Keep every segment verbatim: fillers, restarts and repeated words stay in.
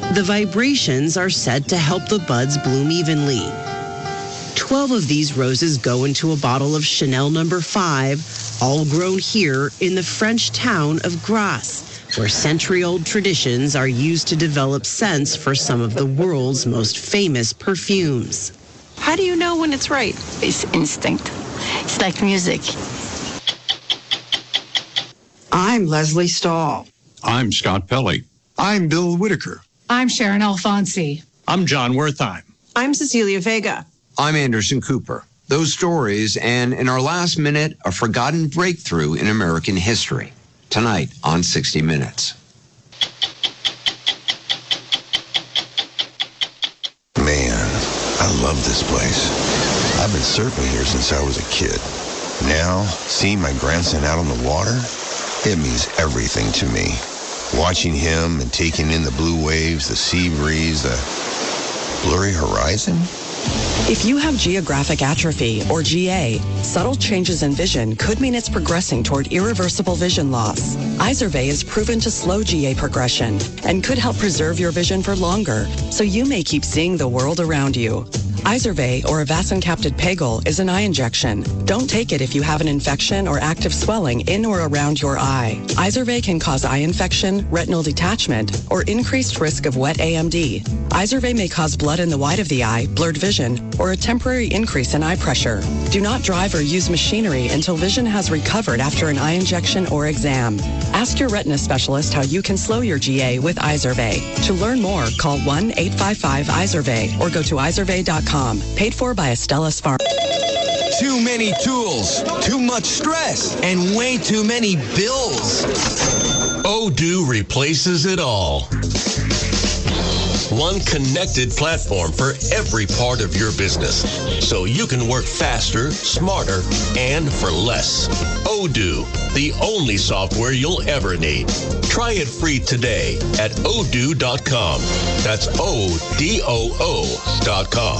The vibrations are said to help the buds bloom evenly. Twelve of these roses go into a bottle of Chanel number five, all grown here in the French town of Grasse, where century-old traditions are used to develop scents for some of the world's most famous perfumes. How do you know when it's right? It's instinct. It's like music. I'm Leslie Stahl. I'm Scott Pelley. I'm Bill Whitaker. I'm Sharon Alfonsi. I'm John Wertheim. I'm Cecilia Vega. I'm Anderson Cooper. Those stories, and in our last minute, a forgotten breakthrough in American history. Tonight on sixty minutes. Man, I love this place. I've been surfing here since I was a kid. Now, seeing my grandson out on the water, it means everything to me. Watching him and taking in the blue waves, the sea breeze, the blurry horizon. If you have geographic atrophy, or G A, subtle changes in vision could mean it's progressing toward irreversible vision loss. Izervay is proven to slow G A progression and could help preserve your vision for longer, so you may keep seeing the world around you. Izervay, or avacincaptad pegol, is an eye injection. Don't take it if you have an infection or active swelling in or around your eye. Izervay can cause eye infection, retinal detachment, or increased risk of wet A M D. Izervay may cause blood in the white of the eye, blurred vision, or a temporary increase in eye pressure. Do not drive or use machinery until vision has recovered after an eye injection or exam. Ask your retina specialist how you can slow your G A with Izervay. To learn more, call one eight five five Izervay or go to izervay dot com. Paid for by Astellas Pharma. Too many tools, too much stress, and way too many bills. Odoo replaces it all. One connected platform for every part of your business, so you can work faster, smarter, and for less. Odoo, the only software you'll ever need. Try it free today at odoo dot com. That's O D O O dot com.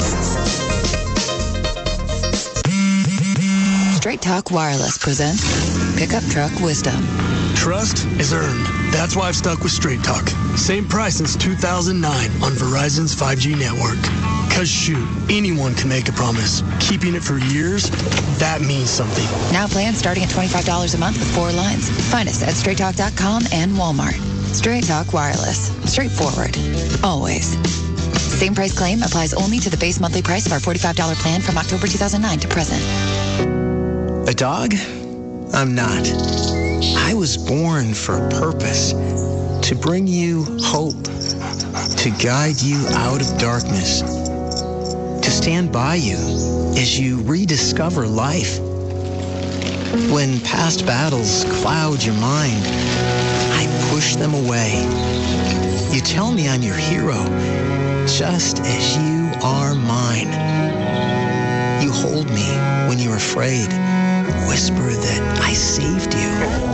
Straight Talk Wireless presents Pickup Truck Wisdom. Trust is earned. That's why I've stuck with Straight Talk. Same price since two thousand nine on Verizon's five G network. Cause shoot, anyone can make a promise. Keeping it for years, that means something. Now plans starting at twenty-five dollars a month with four lines. Find us at straight talk dot com and Walmart. Straight Talk Wireless. Straightforward. Always. Same price claim applies only to the base monthly price of our forty-five dollars plan from October two thousand nine to present. A dog? I'm not. I was born for a purpose. To bring you hope. To guide you out of darkness. To stand by you as you rediscover life. When past battles cloud your mind, I push them away. You tell me I'm your hero, just as you are mine. You hold me when you're afraid. Whisper that I saved you.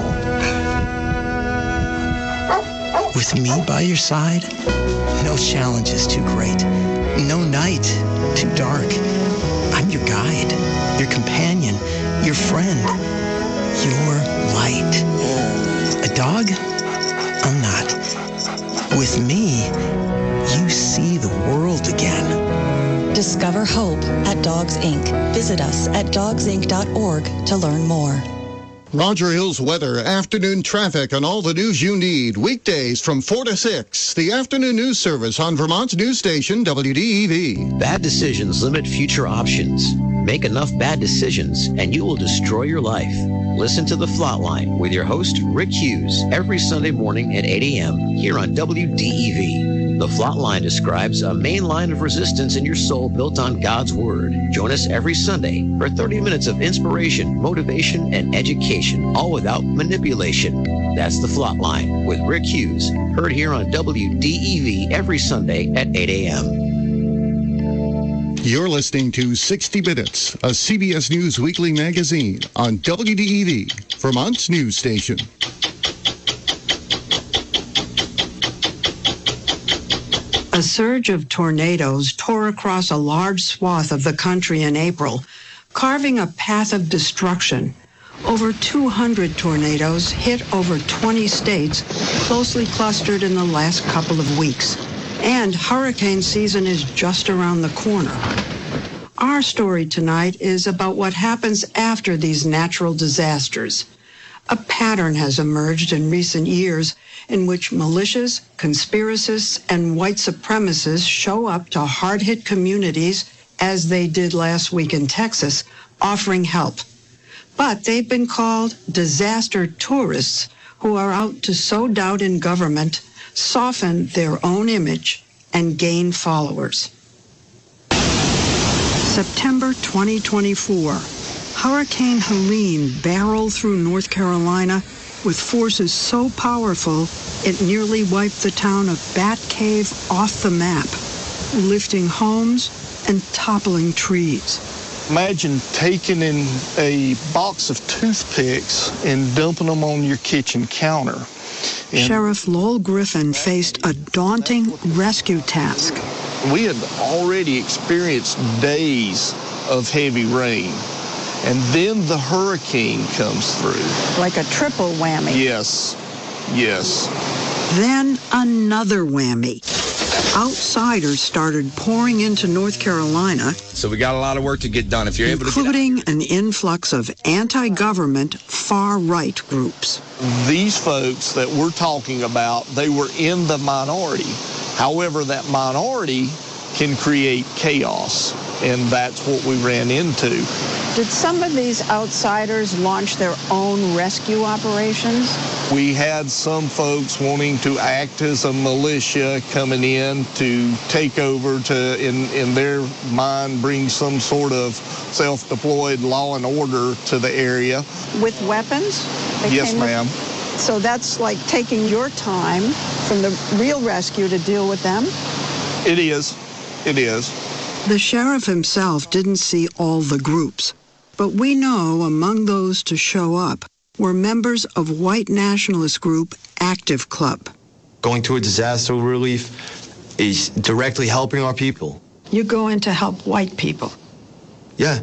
With me by your side, no challenge is too great. No night too dark. I'm your guide, your companion, your friend, your light. A dog? I'm not. With me, you see the world again. Discover hope at Dogs Incorporated. Visit us at dogs inc dot org to learn more. Roger Hill's weather, afternoon traffic, and all the news you need. Weekdays from four to six. The afternoon news service on Vermont's news station, W D E V. Bad decisions limit future options. Make enough bad decisions, and you will destroy your life. Listen to The Flatline with your host, Rick Hughes, every Sunday morning at eight a.m. here on W D E V. The Flatline describes a main line of resistance in your soul built on God's Word. Join us every Sunday for thirty minutes of inspiration, motivation, and education, all without manipulation. That's The Flatline with Rick Hughes, heard here on W D E V every Sunday at eight a.m. You're listening to sixty minutes, a C B S News weekly magazine on W D E V, Vermont's news station. A surge of tornadoes tore across a large swath of the country in April, carving a path of destruction. Over two hundred tornadoes hit over twenty states, closely clustered in the last couple of weeks. And hurricane season is just around the corner. Our story tonight is about what happens after these natural disasters. A pattern has emerged in recent years in which militias, conspiracists, and white supremacists show up to hard-hit communities, as they did last week in Texas, offering help. But they've been called disaster tourists who are out to sow doubt in government, soften their own image, and gain followers. September twenty twenty-four. Hurricane Helene barreled through North Carolina with forces so powerful it nearly wiped the town of Bat Cave off the map, lifting homes and toppling trees. Imagine taking in a box of toothpicks and dumping them on your kitchen counter. And Sheriff Lowell Griffin faced a daunting rescue task. we had already experienced days of heavy rain. And then the hurricane comes through. Like a triple whammy. Yes, yes. Then another whammy. Outsiders started pouring into North Carolina. So we got a lot of work to get done. If you're able to get including an influx of anti-government far-right groups. These folks that we're talking about, they were in the minority. However, that minority can create chaos, and that's what we ran into. Did some of these outsiders launch their own rescue operations? We had some folks wanting to act as a militia coming in to take over, to, in, in their mind, bring some sort of self-deployed law and order to the area. With weapons? They Yes, ma'am. So that's like taking your time from the real rescue to deal with them? It is. It is. The sheriff himself didn't see all the groups, but we know among those to show up were members of white nationalist group Active Club. Going to a disaster relief is directly helping our people. You go in to help white people. Yeah.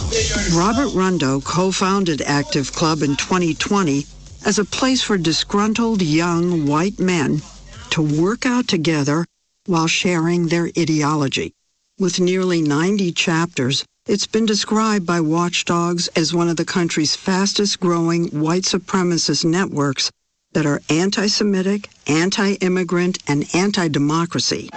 Robert Rundo co-founded Active Club in twenty twenty as a place for disgruntled young white men to work out together while sharing their ideology. With nearly ninety chapters, it's been described by watchdogs as one of the country's fastest-growing white supremacist networks that are anti-Semitic, anti-immigrant, and anti-democracy.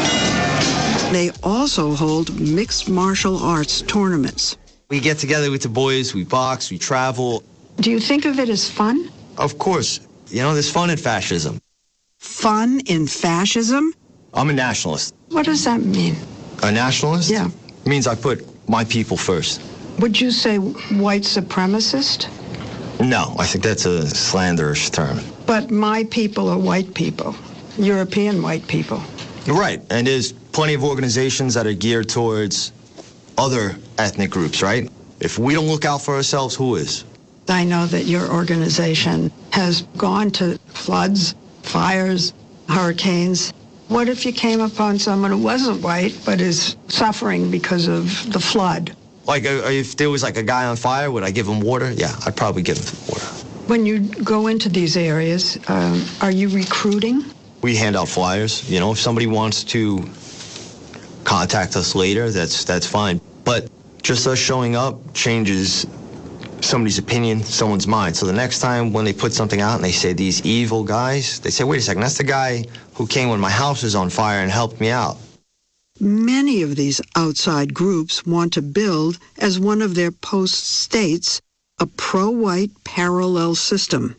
They also hold mixed martial arts tournaments. We get together with the boys, we box, we travel. Do you think of it as fun? Of course. You know, there's fun in fascism. Fun in fascism? I'm a nationalist. What does that mean? A nationalist? Yeah. It means I put my people first. Would you say white supremacist? No, I think that's a slanderous term. But my people are white people, European white people. Right, and there's plenty of organizations that are geared towards other ethnic groups, right? If we don't look out for ourselves, who is? I know that your organization has gone to floods, fires, hurricanes. What if you came upon someone who wasn't white but is suffering because of the flood? Like, uh, if there was like a guy on fire, would I give him water? Yeah, I'd probably give him water. When you go into these areas, um, are you recruiting? We hand out flyers. You know, if somebody wants to contact us later, that's that's fine. But just us showing up changes somebody's opinion, someone's mind. So the next time when they put something out and they say these evil guys, they say, wait a second, that's the guy who came when my house was on fire and helped me out. Many of these outside groups want to build, as one of their posts states, a pro-white parallel system.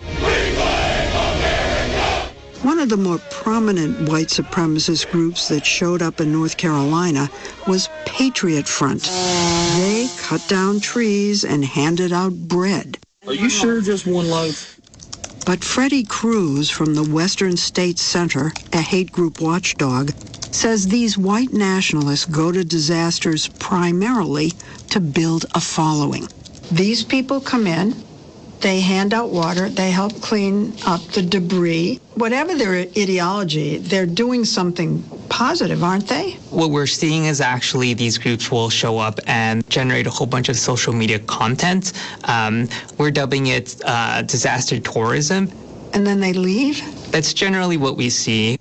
One of the more prominent white supremacist groups that showed up in North Carolina was Patriot Front. They cut down trees and handed out bread. Are you sure just one loaf? But Freddie Cruz from the Western States Center, a hate group watchdog, says these white nationalists go to disasters primarily to build a following. These people come in, they hand out water, they help clean up the debris. Whatever their ideology, they're doing something positive, aren't they? What we're seeing is actually these groups will show up and generate a whole bunch of social media content. Um, we're dubbing it uh, disaster tourism. And then they leave? That's generally what we see.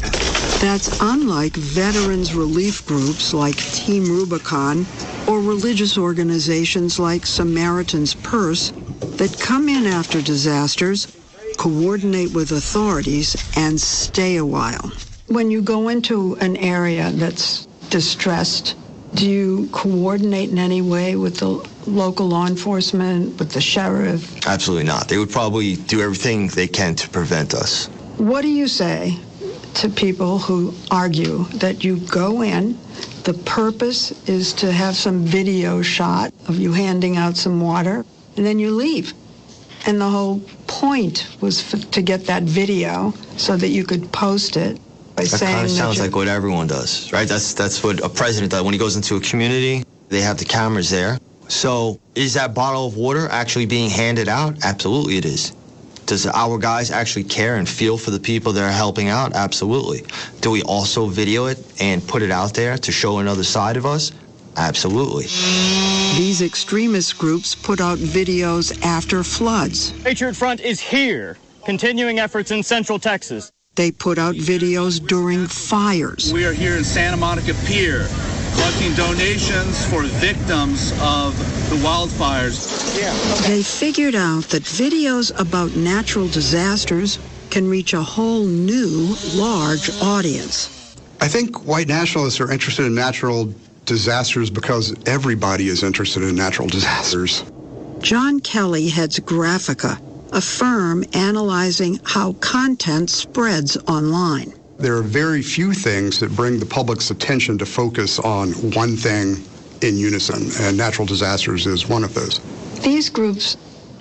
That's unlike veterans relief groups like Team Rubicon or religious organizations like Samaritan's Purse that come in after disasters, coordinate with authorities, and stay a while. When you go into an area that's distressed, do you coordinate in any way with the local law enforcement, with the sheriff? Absolutely not. They would probably do everything they can to prevent us. What do you say to people who argue that you go in, the purpose is to have some video shot of you handing out some water, and then you leave? And the whole point was for, to get that video so that you could post it by that saying kind of that sounds you're... like what everyone does, right? That's that's what a president does. When he goes into a community, they have the cameras there. So is that bottle of water actually being handed out? Absolutely it is. Does our guys actually care and feel for the people that are helping out? Absolutely. Do we also video it and put it out there to show another side of us? Absolutely. These extremist groups put out videos after floods. Patriot Front is here, continuing efforts in Central Texas. They put out videos during fires. We are here in Santa Monica Pier, collecting donations for victims of the wildfires. Yeah. They figured out that videos about natural disasters can reach a whole new, large audience. I think white nationalists are interested in natural disasters because everybody is interested in natural disasters. John Kelly heads Graphica, a firm analyzing how content spreads online. There are very few things that bring the public's attention to focus on one thing in unison, and natural disasters is one of those. These groups,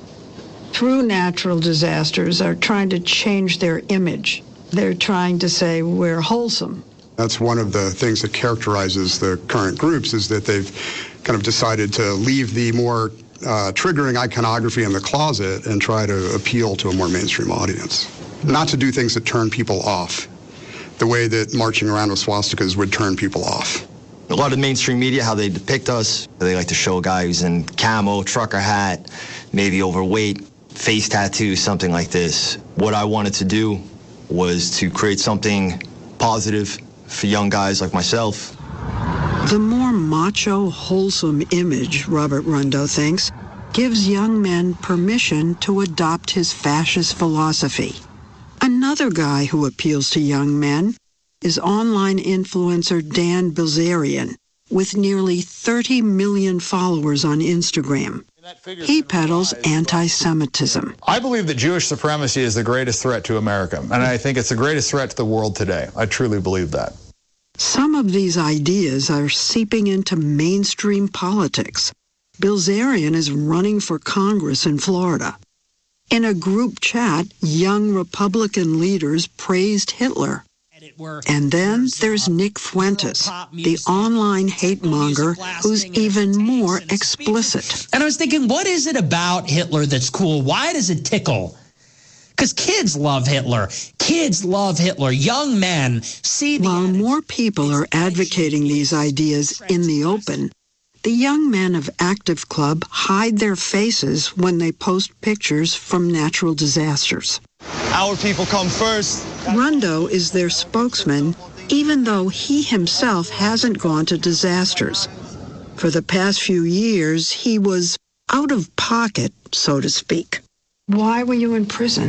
through natural disasters, are trying to change their image. They're trying to say we're wholesome. That's one of the things that characterizes the current groups, is that they've kind of decided to leave the more uh, triggering iconography in the closet and try to appeal to a more mainstream audience. Not to do things that turn people off, the way that marching around with swastikas would turn people off. A lot of mainstream media, how they depict us, they like to show a guy who's in camo, trucker hat, maybe overweight, face tattoos, something like this. What I wanted to do was to create something positive for young guys like myself. The more macho, wholesome image, Robert Rundo thinks, gives young men permission to adopt his fascist philosophy. Another guy who appeals to young men is online influencer Dan Bilzerian, with nearly thirty million followers on Instagram. He peddles anti-Semitism. I believe that Jewish supremacy is the greatest threat to America, and I think it's the greatest threat to the world today. I truly believe that. Some of these ideas are seeping into mainstream politics. Bilzerian is running for Congress in Florida. In a group chat, young Republican leaders praised Hitler. And then there's Nick Fuentes, the online hate monger who's even more explicit. And I was thinking, what is it about Hitler that's cool? Why does it tickle? Because kids love Hitler. Kids love Hitler. Young men see the... While more people are advocating these ideas in the open, the young men of Active Club hide their faces when they post pictures from natural disasters. Our people come first. Rundo is their spokesman, even though he himself hasn't gone to disasters. For the past few years, he was out of pocket, so to speak. Why were you in prison?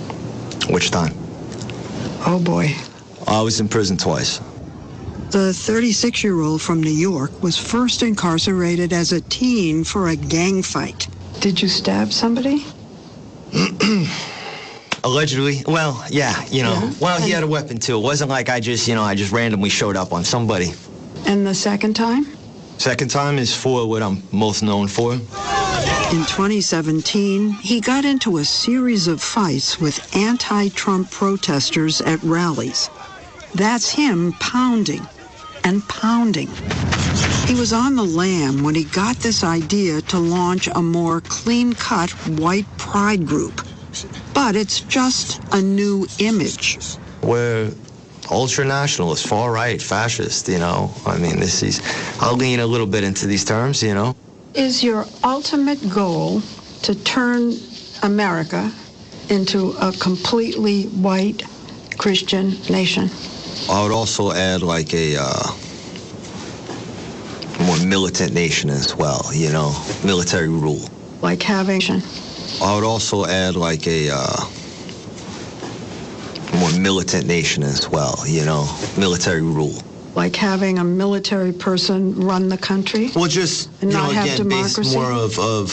Which time? Oh, boy. I was in prison twice. The thirty-six-year-old from New York was first incarcerated as a teen for a gang fight. Did you stab somebody? Allegedly. Well, yeah, you know. Yeah. Well, he had a weapon, too. It wasn't like I just, you know, I just randomly showed up on somebody. And the second time? Second time is for what I'm most known for. In twenty seventeen, he got into a series of fights with anti-Trump protesters at rallies. That's him pounding and pounding. He was on the lam when he got this idea to launch a more clean-cut white pride group. But it's just a new image. We're ultra-nationalist, far-right, fascist, you know. I mean, this is, I'll lean a little bit into these terms, you know. Is your ultimate goal to turn America into a completely white Christian nation? I would also add like a uh, more militant nation as well, you know, military rule. Like having... I would also add like a uh, more militant nation as well, you know, military rule. Like having a military person run the country? Well, just, and you not know, have again, democracy? based more of, of